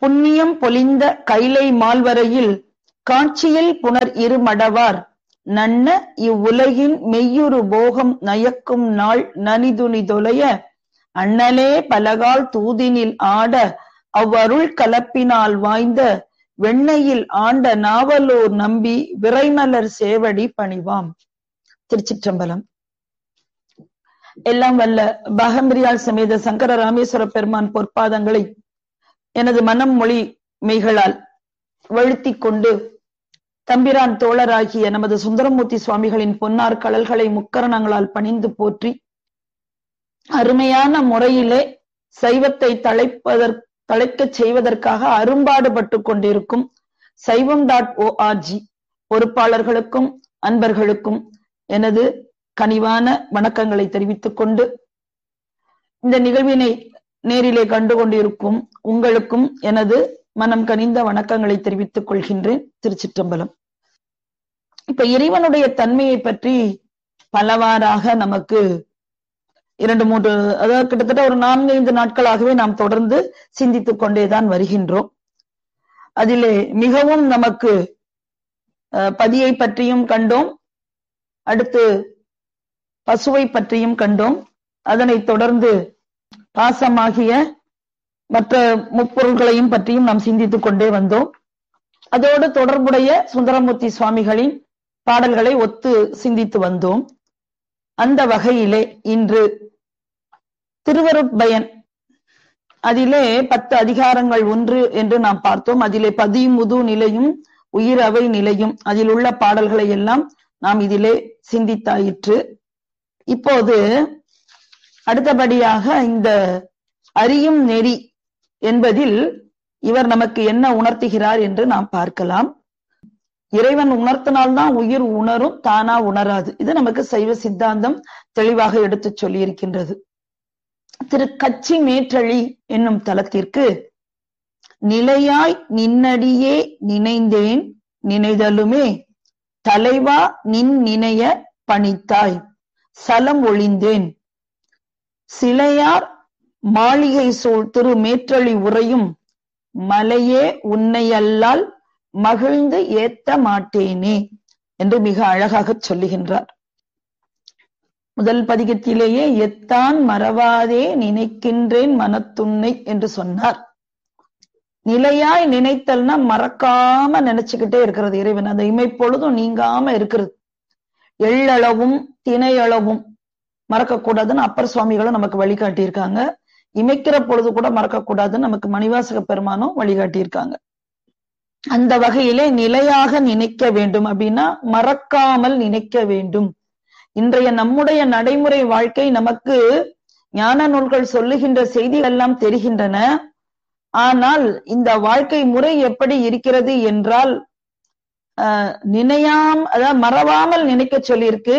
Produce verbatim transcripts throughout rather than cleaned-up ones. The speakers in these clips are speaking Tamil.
புண்ணியம் பொலிந்த கைலை மால்வரையில் காட்சியில் புனர் இரு மடவார் நன்ன இவ்வுலகின் மெய்யுறு போகம் நயக்கும் நாள் நனிதுனி தொலைய அண்ணலே பலகால் தூதினில் ஆட அவ்வருள் கலப்பினால் வாய்ந்த வெண்ணையில் ஆண்ட நாவலூர் நம்பி விரைமலர் சேவடி பணிவாம். திருச்சிற்றம்பலம். எல்லாம் வல்ல பாகம்பிரியால் சமேத சங்கர ராமேஸ்வர பெருமான் பொற்பாதங்களை எனது மனம் மொழி மெய்களால் வழுத்தி கொண்டு தம்பிரான் தோழராகிய நமது சுந்தரமூர்த்தி சுவாமிகளின் பொன்னார் கடல்களை முக்கரணங்களால் பணிந்து போற்றி அருமையான முறையிலே சைவத்தை தழைப்பதற்கு தழைக்கச் செய்வதற்காக அரும்பாடுபட்டு கொண்டிருக்கும் சைவம் டாட் ஓஆர்ஜி பொறுப்பாளர்களுக்கும் அன்பர்களுக்கும் எனது கனிவான வணக்கங்களை தெரிவித்துக் கொண்டு இந்த நிகழ்வினை நேரிலே கண்டு கொண்டிருக்கும் உங்களுக்கும் எனது மனம் கனிந்த வணக்கங்களை தெரிவித்துக் கொள்கின்றேன். திருச்சிற்றம்பலம். இப்ப இறைவனுடைய தன்மையை பற்றி பலவாறாக நமக்கு இரண்டு மூன்று அதாவது கிட்டத்தட்ட ஒரு நான்கு ஐந்து நாட்களாகவே நாம் தொடர்ந்து சிந்தித்துக் கொண்டேதான் வருகின்றோம். அதிலே மிகவும் நமக்கு பதியை பற்றியும் கண்டோம், அடுத்து பசுவை பற்றியும் கண்டோம், அதனை தொடர்ந்து பாசமாகிய மற்ற முப்பொருள்களையும் பற்றியும் நாம் சிந்தித்துக் கொண்டே வந்தோம். அதோடு தொடர்புடைய சுந்தரமூர்த்தி சுவாமிகளின் பாடல்களை ஒத்து சிந்தித்து வந்தோம். அந்த வகையிலே இன்று திருவருட்பயன் அதிலே பத்து அதிகாரங்கள் ஒன்று என்று நாம் பார்த்தோம். அதிலே பதிமுது நிலையும் உயிர் அவை நிலையும் அதில் உள்ள பாடல்களை எல்லாம் நாம் இதிலே சிந்தித்தாயிற்று. இப்போது அடுத்தபடியாக இந்த அறியும் நெறி என்பதில் இவர் நமக்கு என்ன உணர்த்துகிறார் என்று நாம் பார்க்கலாம். இறைவன் உணர்த்தினால்தான் உயிர் உணரும், தானா உணராது. இது நமக்கு சைவ சித்தாந்தம் தெளிவாக எடுத்து சொல்லி இருக்கின்றது. திரு கச்சி மேற்றளி என்னும் தலத்திற்கு நிலையாய் நின்னடியே நினைந்தேன் நினைதலுமே தலைவா நின் நினைய பணித்தாய் சலம் ஒளிந்தேன் சிலையார் மாளிகை சூழ் திரு மேற்றளி உரையும் மலையே உன்னையல்லால் மகிழ்ந்து ஏத்த மாட்டேனே என்று மிக அழகாக சொல்லுகின்றார். முதல் பதிகத்திலேயே எத்தான் மறவாதே நினைக்கின்றேன் மனத்துன்னை என்று சொன்னார். நிலையாய் நினைத்தல்னா மறக்காம நினைச்சுக்கிட்டே இருக்கிறது இறைவன், அந்த இமைப்பொழுதும் நீங்காம இருக்கிறது. எள்ளளவும் திணையளவும் மறக்கக்கூடாதுன்னு அப்பர் சுவாமிகளும் நமக்கு வழிகாட்டியிருக்காங்க. இமைக்கிற பொழுது கூட மறக்கக்கூடாதுன்னு நமக்கு மணிவாசக பெருமானும் வழிகாட்டியிருக்காங்க. அந்த வகையிலே நிலையாக நினைக்க வேண்டும் அப்படின்னா மறக்காமல் நினைக்க வேண்டும். இன்றைய நம்முடைய நடைமுறை வாழ்க்கை நமக்கு ஞான நூல்கள் சொல்லுகின்ற செய்திகள் எல்லாம் தெரிகின்றன. ஆனால் இந்த வாழ்க்கை முறை எப்படி இருக்கிறது என்றால் அஹ் நினையாம அதாவது மறவாமல் நினைக்க சொல்லியிருக்கு.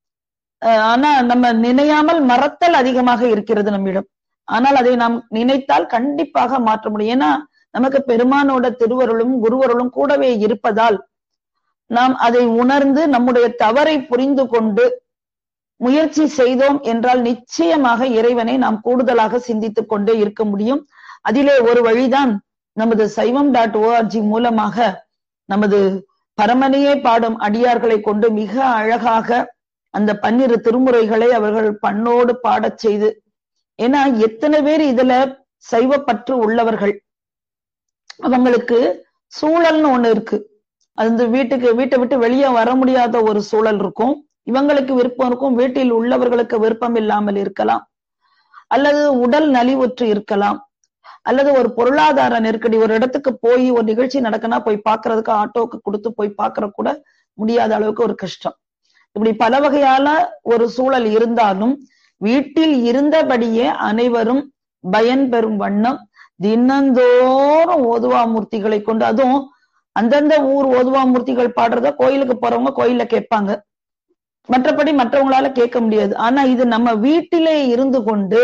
ஆனா நம்ம நினையாமல் மறத்தல் அதிகமாக இருக்கிறது நம்மிடம். ஆனால் அதை நாம் நினைத்தால் கண்டிப்பாக மாற்ற முடியும். ஏன்னா நமக்கு பெருமானோட திருவருளும் குருவருளும் கூடவே இருப்பதால் நாம் அதை உணர்ந்து நம்முடைய தவறை புரிந்து கொண்டு முயற்சி செய்தோம் என்றால் நிச்சயமாக இறைவனை நாம் கூடுதலாக சிந்தித்துக் கொண்டே இருக்க முடியும். அதிலே ஒரு வழிதான் நமது சைவம் டாட் ஓஆர்ஜி மூலமாக நமது பரமனையே பாடும் அடியார்களை கொண்டு மிக அழகாக அந்த பன்னிரு திருமுறைகளை அவர்கள் பண்ணோடு பாடச் செய்து, ஏன்னா எத்தனை பேர் இதுல சைவ பற்று உள்ளவர்கள், அவங்களுக்கு சூழல்னு ஒண்ணு இருக்கு. அது வீட்டுக்கு வீட்டை விட்டு வெளியே வர முடியாத ஒரு சூழல் இருக்கும். இவங்களுக்கு விருப்பம் இருக்கும், வீட்டில் உள்ளவர்களுக்கு விருப்பம் இல்லாமல் இருக்கலாம், அல்லது உடல் நலிவுற்று இருக்கலாம், அல்லது ஒரு பொருளாதார நெருக்கடி, ஒரு இடத்துக்கு போய் ஒரு நிகழ்ச்சி நடக்குன்னா போய் பாக்குறதுக்கு ஆட்டோக்கு கொடுத்து போய் பாக்குற கூட முடியாத அளவுக்கு ஒரு கஷ்டம். இப்படி பல வகையால ஒரு சூழல் இருந்தாலும் வீட்டில் இருந்தபடியே அனைவரும் பயன் பெறும் வண்ணம் தினந்தோறும் ஓதுவா மூர்த்திகளை கொண்டு, அதுவும் அந்தந்த ஊர் ஓதுவா மூர்த்திகள் பாடுறத கோயிலுக்கு போறவங்க கோயில்ல கேட்பாங்க, மற்றபடி மற்றவங்களால கேட்க முடியாது. ஆனா இது நம்ம வீட்டிலே இருந்து கொண்டு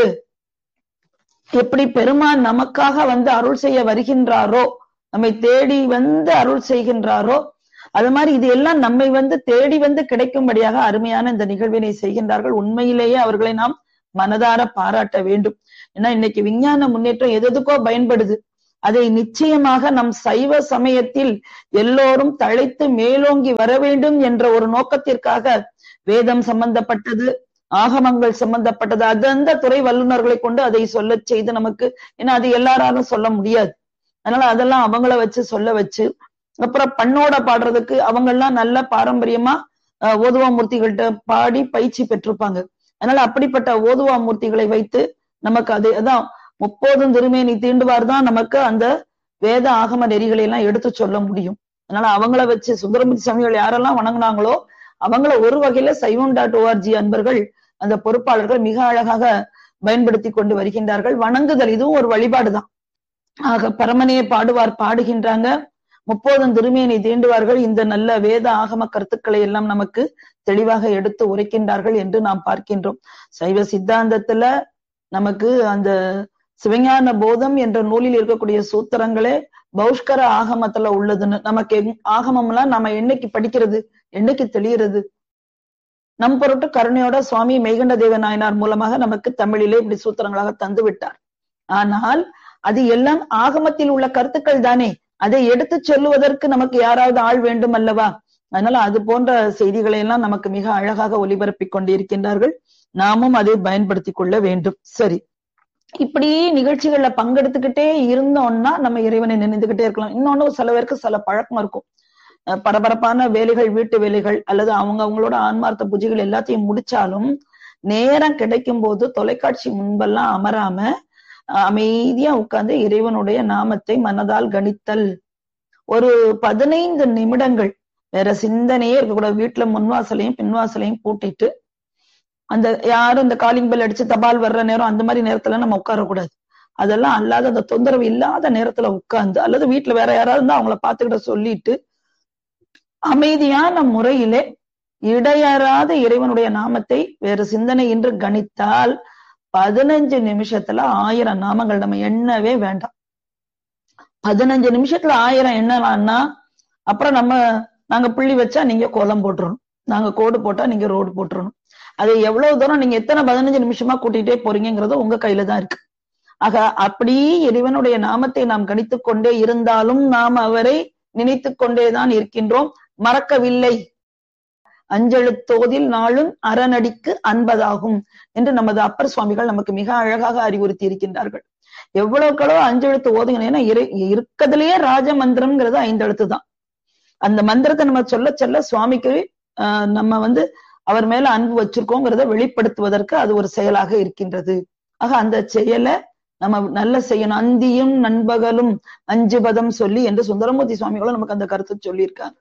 எப்படி பெருமான் நமக்காக வந்து அருள் செய்ய வருகின்றாரோ, நம்மை தேடி வந்து அருள் செய்கின்றாரோ, அது மாதிரி இது எல்லாம் நம்மை வந்து தேடி வந்து கிடைக்கும்படியாக அருமையான இந்த நிகழ்வினை செய்கின்றார்கள். உண்மையிலேயே அவர்களை நாம் மனதார பாராட்ட வேண்டும். ஏன்னா இன்னைக்கு விஞ்ஞான முன்னேற்றம் எதுக்கோ பயன்படுது. அதை நிச்சயமாக நம் சைவ சமயத்தில் எல்லோரும் தழைத்து மேலோங்கி வர வேண்டும் என்ற ஒரு நோக்கத்திற்காக வேதம் சம்பந்தப்பட்டது, ஆகமங்கள் சம்பந்தப்பட்டது, அந்தந்த துறை வல்லுநர்களை கொண்டு அதை சொல்ல செய்து நமக்கு, ஏன்னா அது எல்லாராலும் சொல்ல முடியாது, அதனால அதெல்லாம் அவங்கள வச்சு சொல்ல வச்சு, அப்புறம் பண்ணோட பாடுறதுக்கு அவங்க எல்லாம் நல்ல பாரம்பரியமா அஹ் ஓதுவா மூர்த்திகள்கிட்ட பாடி பயிற்சி பெற்றிருப்பாங்க. அதனால அப்படிப்பட்ட ஓதுவா மூர்த்திகளை வைத்து நமக்கு அது அதான் முப்போதும் திருமேனி தீண்டுவார் தான் நமக்கு அந்த வேத ஆகம நெறிகளை எல்லாம் எடுத்து சொல்ல முடியும். அதனால அவங்கள வச்சு சுந்தரமூர்த்தி சுவாமிகள் யாரெல்லாம் வணங்குனாங்களோ அவங்கள ஒரு வகையில சைவம் டாட் ஓஆர்ஜி அன்பர்கள் அந்த பொறுப்பாளர்கள் மிக அழகாக பயன்படுத்தி கொண்டு வருகின்றார்கள். வணங்குதல் இதுவும் ஒரு வழிபாடுதான். ஆக பரமனே பாடுவார் பாடுகின்றாங்க, முப்போதும் திருமேனி தீண்டுவார்கள், இந்த நல்ல வேத ஆகம கருத்துக்களை எல்லாம் நமக்கு தெளிவாக எடுத்து உரைக்கின்றார்கள் என்று நாம் பார்க்கின்றோம். சைவ சித்தாந்தத்துல நமக்கு அந்த சிவஞான போதம் என்ற நூலில் இருக்கக்கூடிய சூத்திரங்களே பௌஷ்கர ஆகமத்துல உள்ளதுன்னு நமக்கு ஆகமம்லாம் நம்ம என்னைக்கு படிக்கிறது, என்னைக்கு தெளிகிறது? நம் பொருட்டு கருணையோட சுவாமி மெய்கண்ட தேவ நாயனார் மூலமாக நமக்கு தமிழிலே இப்படி சூத்திரங்களாக தந்து விட்டார். ஆனால் அது எல்லாம் ஆகமத்தில் உள்ள கருத்துக்கள் தானே, அதை எடுத்து சொல்லுவதற்கு நமக்கு யாராவது ஆள் வேண்டும் அல்லவா? அதனால அது போன்ற செய்திகளை எல்லாம் நமக்கு மிக அழகாக ஒலிபரப்பிக் கொண்டிருக்கின்றார்கள். நாமும் அதை பயன்படுத்தி கொள்ள வேண்டும். சரி, இப்படி நிகழ்ச்சிகள்ல பங்கெடுத்துக்கிட்டே இருந்தோம்னா நம்ம இறைவனை நினைந்துகிட்டே இருக்கலாம். இன்னொன்னு சில பேருக்கு சில பழக்கம் இருக்கும், பரபரப்பான வேலைகள், வீட்டு வேலைகள் அல்லது அவங்க அவங்களோட ஆன்மார்த்த பூஜைகள் எல்லாத்தையும் முடிச்சாலும் நேரம் கிடைக்கும் போது தொலைக்காட்சி முன்பெல்லாம் அமராம அமைதியா உட்கார்ந்து இறைவனுடைய நாமத்தை மனதால் கணித்தல். ஒரு பதினைந்து நிமிடங்கள் வேற சிந்தனையே இருக்கக்கூடாது. வீட்டுல முன்வாசலையும் பின்வாசலையும் பூட்டிட்டு அந்த யாரும் இந்த காலிங் பெல் அடிச்சு தபால் வர்ற நேரம் அந்த மாதிரி நேரத்துல நம்ம உட்காரக்கூடாது. அதெல்லாம் அல்லாத அந்த தொந்தரவு இல்லாத நேரத்துல உட்கார்ந்து அல்லது வீட்டுல வேற யாராவது இருந்தா அவங்கள பாத்துக்கிட்ட சொல்லிட்டு அமைதியான முறையிலே இடையறாத இறைவனுடைய நாமத்தை வேறு சிந்தனை என்று கணித்தால் பதினஞ்சு நிமிஷத்துல ஆயிரம் நாமங்கள் நம்ம எண்ணவே வேண்டாம். பதினஞ்சு நிமிஷத்துல ஆயிரம் எண்ணலாம்னா அப்புறம் நம்ம நாங்க புள்ளி வச்சா நீங்க கோலம் போட்டுறணும், நாங்க கோடு போட்டா நீங்க ரோடு போட்டுறணும். அதை எவ்வளவு தூரம் நீங்க எத்தனை பதினஞ்சு நிமிஷமா கூட்டிகிட்டே போறீங்கிறது உங்க கையில தான் இருக்கு. ஆக அப்படி இறைவனுடைய நாமத்தை நாம் கணித்து கொண்டே இருந்தாலும் நாம் அவரை நினைத்து கொண்டேதான் இருக்கின்றோம், மறக்கவில்லை. அஞ்செழுத்தோதில் நாளும் அறநடிக்கு அன்பதாகும் என்று நமது அப்பர் சுவாமிகள் நமக்கு மிக அழகாக அறிவுறுத்தி இருக்கின்றார்கள். எவ்வளவுக்களோ அஞ்செழுத்து ஓதுங்க, ஏன்னா இருக்கிறதுலயே ராஜ மந்திரம்ங்கிறது ஐந்து எழுத்து தான். அந்த மந்திரத்தை நம்ம சொல்ல சொல்ல சுவாமிக்கு ஆஹ் நம்ம வந்து அவர் மேல அன்பு வச்சிருக்கோங்கிறத வெளிப்படுத்துவதற்கு அது ஒரு செயலாக இருக்கின்றது. ஆக அந்த செயலை நம்ம நல்ல செய்யணும். அந்தியும் நண்பகலும் அஞ்சு பதம் சொல்லி என்று சுந்தரமூர்த்தி சுவாமிகளும் நமக்கு அந்த கருத்து சொல்லியிருக்காங்க.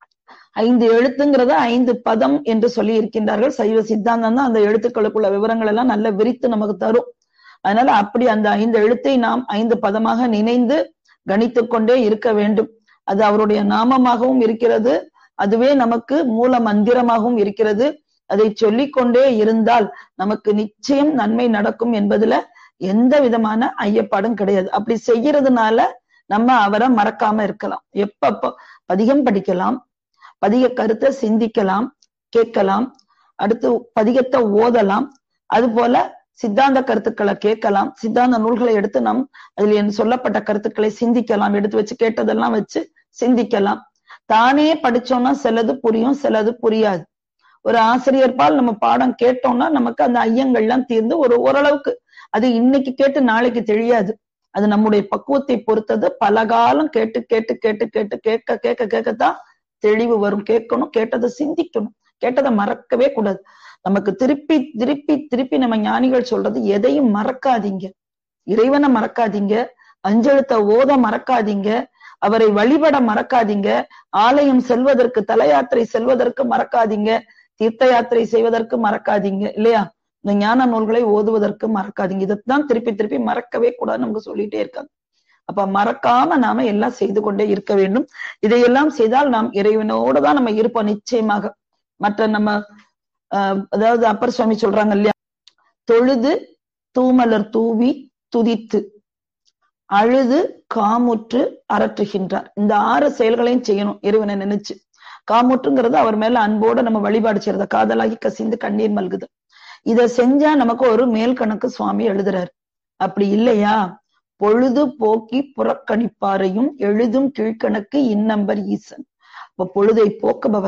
ஐந்து எழுத்துங்கிறத ஐந்து பதம் என்று சொல்லி இருக்கின்றார்கள். சைவ சித்தாந்தம் தான் அந்த எழுத்துக்களுக்குள்ள விவரங்கள் எல்லாம் நல்ல விரித்து நமக்கு தரும். அதனால அப்படி அந்த ஐந்து எழுத்தை நாம் ஐந்து பதமாக நினைந்து கணித்து கொண்டே இருக்க வேண்டும். அது அவருடைய நாமமாகவும் இருக்கிறது, அதுவே நமக்கு மூல மந்திரமாகவும் இருக்கிறது. அதை சொல்லிக்கொண்டே இருந்தால் நமக்கு நிச்சயம் நன்மை நடக்கும் என்பதுல எந்த விதமான ஐயப்பாடும் கிடையாது. அப்படி செய்யறதுனால நம்ம அவரை மறக்காம இருக்கலாம். எப்ப பதிகம் படிக்கலாம், பதிக கருத்தை சிந்திக்கலாம், கேட்கலாம், அடுத்து பதிகத்தை ஓதலாம், அது போல சித்தாந்த கருத்துக்களை கேட்கலாம், சித்தாந்த நூல்களை எடுத்து நாம் அதில் சொல்லப்பட்ட கருத்துக்களை சிந்திக்கலாம், எடுத்து வச்சு கேட்டதெல்லாம் வச்சு சிந்திக்கலாம். தானே படிச்சோம்னா சிலது புரியும், சிலது புரியாது. ஒரு ஆசிரியர் பால் நம்ம பாடம் கேட்டோம்னா நமக்கு அந்த ஐயங்கள்லாம் தீர்ந்து ஒரு ஓரளவுக்கு அது இன்னைக்கு கேட்டு நாளைக்கு தெரியாது. அது நம்முடைய பக்குவத்தை பொறுத்தது. பல காலம் கேட்டு கேட்டு கேட்டு கேட்டு கேட்க கேட்க கேட்கத்தான் தெளிவு வரும். கேட்கணும், கேட்டதை சிந்திக்கணும், கேட்டதை மறக்கவே கூடாது. நமக்கு திருப்பி திருப்பி திருப்பி நம்ம ஞானிகள் சொல்றது, எதையும் மறக்காதீங்க, இறைவனை மறக்காதீங்க, அஞ்செழுத்த ஓத மறக்காதீங்க, அவரை வழிபட மறக்காதீங்க, ஆலயம் செல்வதற்கு தல யாத்திரை செல்வதற்கு மறக்காதீங்க, தீர்த்த யாத்திரை செய்வதற்கு மறக்காதீங்க, இல்லையா? இந்த ஞான நூல்களை ஓதுவதற்கு மறக்காதீங்க. இதைத்தான் திருப்பி திருப்பி மறக்கவே கூடாது நமக்கு சொல்லிட்டே இருக்காங்க. அப்ப மறக்காம நாம எல்லாம் செய்து கொண்டே இருக்க வேண்டும். இதையெல்லாம் செய்தால் நாம் இறைவனோடு தான் நம்ம இருப்போம் நிச்சயமாக. மற்ற நம்ம அஹ் அதாவது அப்பர் சுவாமி சொல்றாங்க இல்லையா, தொழுது தூமலர் தூவி துதித்து அழுது காமுற்று அரற்றுகின்றார். இந்த ஆறு செயல்களையும் செய்யணும் இறைவனை நினைச்சு. காமுற்றுங்கிறது அவர் மேல அன்போட நம்ம வழிபாடு செய்யறத, காதலாகி கசிந்து கண்ணீர் மல்குது. இத செஞ்சா நமக்கு ஒரு மேல் கணக்கு சுவாமி எழுதுறாரு. அப்படி இல்லையா, பொழுது போக்கி புறக்கணிப்பாரையும் எழுதும் கீழ்கணக்கு இன்னம்பர் ஈசன். அப்ப பொழுதை போக்குபவர்